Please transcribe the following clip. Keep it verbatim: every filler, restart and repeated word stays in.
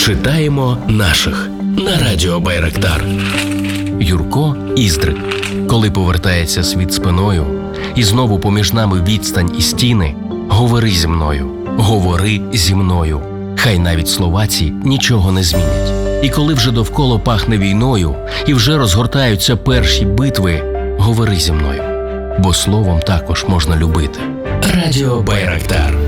Читаємо наших на радіо Байрактар. Юрко Іздрик. Коли повертається світ спиною, і знову поміж нами відстань і стіни, говори зі мною, говори зі мною. Хай навіть слова ці нічого не змінять. І коли вже довкола пахне війною, і вже розгортаються перші битви, говори зі мною, бо словом також можна любити. Радіо Байрактар.